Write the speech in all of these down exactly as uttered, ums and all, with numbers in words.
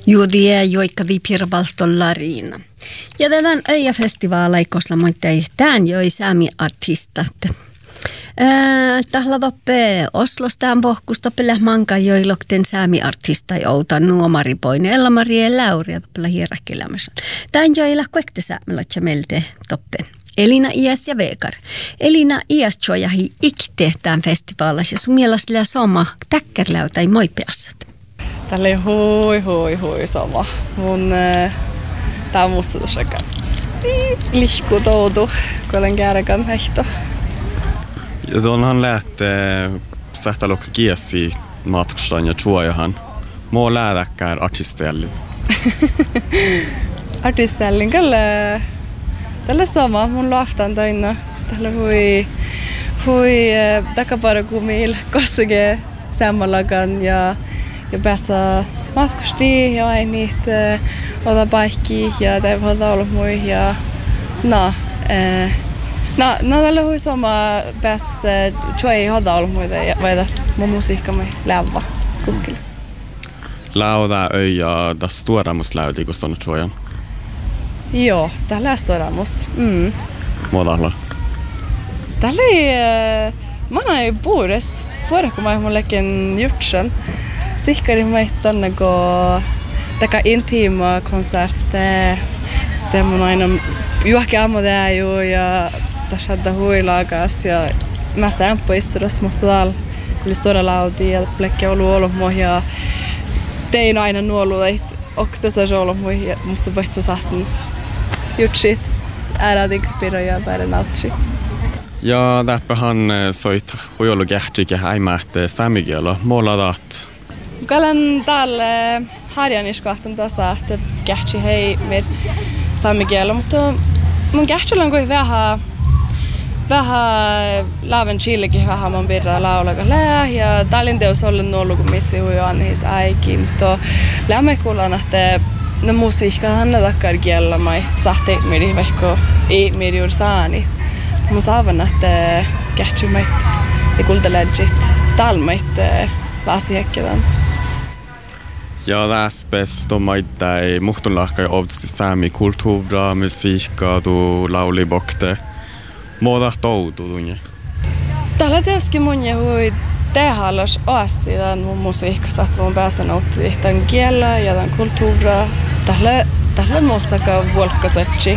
Juudia joikkavi pirvaltollariina. Ja tämän öijäfestivaala kosla moittei tämän joi saami artistat. Tällä toppe Oslostaan pohkusta pele manka joilokten saami artista jouta nuomari poin Ella-Marie Lauria toppela hierräkkilämässä. Tämän joilla kuekte saamella melte toppe. Elina Ias ja Vekar. Elina Ias jojahi ikte tämän festivaalassa ja sun mielestä sama täkkärläytä ei moipeassat. Tällä ei hui hui hui sama. Mun äh, tää on musta tuossa lihku toutu, kun olen kääräkän hehto. Ja tuonhan lähtee sähtälokka kiesi matkustaan ja chuojahan. Mua läädäkkään artistellin. Artistellin kyllä. Tällä sama. Mun luoftan toina. Tällä hui hui takaparakumil kossake sammallakan ja ja päässä matkustiin ja ei niitä ota paikki ja täytyy olla mui ja no eh, no no tällä hui sama päästä jo ei hoda olla muita ja vaida mun musiikka mai lävä kukkille. Lauda öja das stuoramus läyti kun on chuojan. Joo, tällä stuoramus. Mm. Modalla. Tällä ei man ei puures. Förra kun mä mullekin jutsen. Sikkari meitä kun taka intima konsert te te mun aina juohke amodäju ja tässä da huilaakas ja mä stään poissuras mutta täällä oli stora laudi ja plekke ollut ollut mohja tein aina nuoluit oktassa ollut mohja mutta päästä sahtin jutsit ärädik piroja päälle nautsit. Ja täppähän soit huiolu kähtikä häimähte samikielo moladat. Kalan täällä harjaniskohtan tuossa, että kähtsi hei mir saamikielä, mutta mun kähtsillä on kuin vähän vähän laaven chillekin vähän mun pirraa laulaka lää ja tälin teos ollut nollu kun missi hui anhis äikin, mutta lämme kuulan, että no musiikka hanna takkar kielä mait sahte miri vaikka ei miri juuri saanit. Mun saavan, että kähtsi mait ja kultalägit talmait laasihekkevän. Ja läspes de maita ei muhtunlahka ovsti sami kulttuura, musiikka, tu lauli bokte. Moda toutu tunne. Tällä tietysti mun ja hui tehallas oasi tämän mun musiikka saattaa mun päästä nautti tämän kielä ja tämän kulttuura. Tällä tällä muistaka volkkasetsi.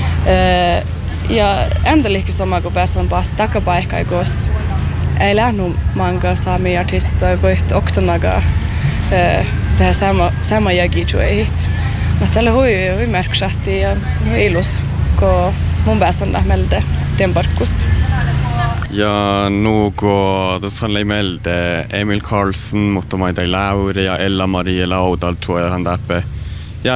Ja endelikin sama kun päästään pahti takapaikkaa, kos ei lähnu manka sami artistoja kuin oktonaga. Tähän sama sama jagijueit. Mutta tällä hui hui merksahti ja hui ilus, kun mun päässä on lähmelde temparkkus. Ja nu kun tuossa oli melde Emil Karlsson, mutta maita Lauri ja Ella-Marie Laudal chuojahan täppä.